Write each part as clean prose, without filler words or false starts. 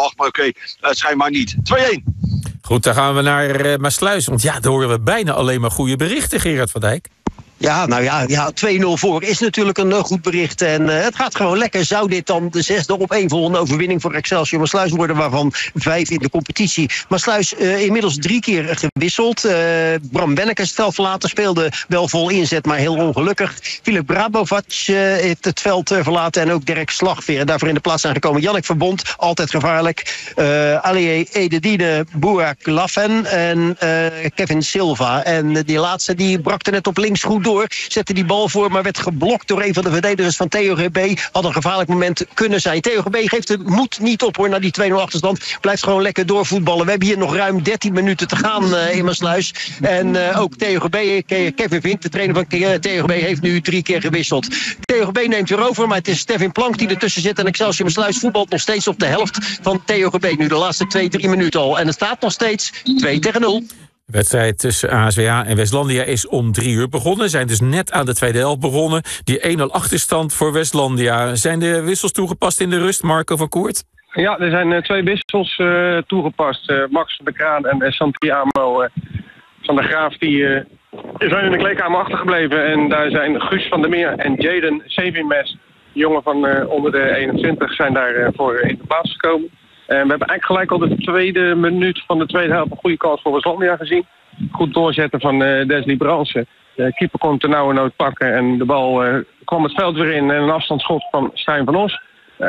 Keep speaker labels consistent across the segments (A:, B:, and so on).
A: verwacht. Maar oké, het schijnbaar niet. 2-1.
B: Goed, dan gaan we naar Maassluis. Want ja, daar horen we bijna alleen maar goede berichten, Gerard van Dijk.
C: Ja, nou ja, 2-0 voor is natuurlijk een goed bericht. En het gaat gewoon lekker. Zou dit dan de 6e opeenvolgende overwinning voor Excelsior Maassluis worden, waarvan 5 in de competitie. Maassluis inmiddels 3 keer gewisseld. Bram Benneke het veld verlaten, speelde wel vol inzet, maar heel ongelukkig. Filip Brabovac heeft het veld verlaten en ook Dirk Slagveer. Daarvoor in de plaats zijn gekomen Jannik Verbond, altijd gevaarlijk. Alié Ededine Bourak Laffen en Kevin Silva. En die laatste die brakte net op links goed door. Zette die bal voor, maar werd geblokt door een van de verdedigers van TOGB. Had een gevaarlijk moment kunnen zijn. TOGB geeft de moed niet op hoor, naar die 2-0 achterstand. Blijft gewoon lekker doorvoetballen. We hebben hier nog ruim 13 minuten te gaan in Maassluis. En ook TOGB, Kevin Vink, de trainer van TOGB, heeft nu 3 keer gewisseld. TOGB neemt weer over, maar het is Stefan Plank die ertussen zit. En Excelsior Maassluis voetbalt nog steeds op de helft van TOGB. Nu de laatste 2-3 minuten al. En het staat nog steeds 2-0.
B: De wedstrijd tussen ASWA en Westlandia is om 3 uur begonnen. Zijn dus net aan de tweede helft begonnen. Die 1-0 achterstand voor Westlandia. Zijn de wissels toegepast in de rust, Marco van Koert?
D: Ja, er zijn 2 wissels toegepast. Max van der Kraan en Santiamo van der Graaf. Die zijn in de kleedkamer achtergebleven. En daar zijn Guus van der Meer en Jaden Sevimes, jongen van onder de 21, zijn daarvoor in de plaats gekomen. We hebben eigenlijk gelijk al de tweede minuut van de tweede helft een goede kans voor Westlandia gezien. Goed doorzetten van Deslie Bransen. De keeper kon ternauwernood pakken en de bal kwam het veld weer in. En een afstandsschot van Stijn van Os.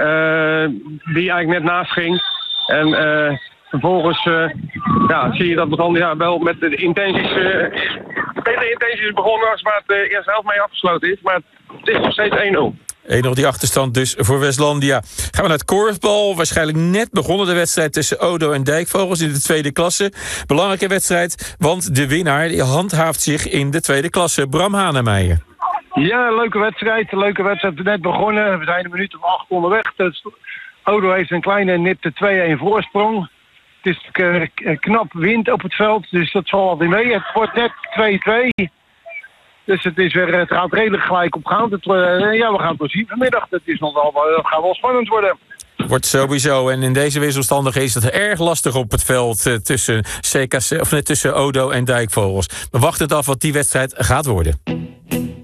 D: Die eigenlijk net naast ging. En vervolgens zie je dat Westlandia wel met de intenties... betere intenties is begonnen als waar het eerste helft mee afgesloten is. Maar het is nog steeds 1-0.
B: 1-0 die achterstand dus voor Westlandia. Gaan we naar het korfbal. Waarschijnlijk net begonnen de wedstrijd tussen Odo en Dijkvogels in de tweede klasse. Belangrijke wedstrijd, want de winnaar die handhaaft zich in de tweede klasse. Bram Hanemeijer.
D: Ja, leuke wedstrijd. Net begonnen. We zijn een minuut of 8 onderweg. Odo heeft een kleine nipte 2-1 voorsprong. Het is knap wind op het veld, dus dat zal wel weer mee. Het wordt net 2-2. Dus het gaat redelijk gelijk opgaand. We gaan het wel zien vanmiddag. Het gaat wel spannend worden.
B: Wordt sowieso. En in deze wisselstandigheden is het erg lastig op het veld tussen Odo en Dijkvogels. We wachten het af wat die wedstrijd gaat worden.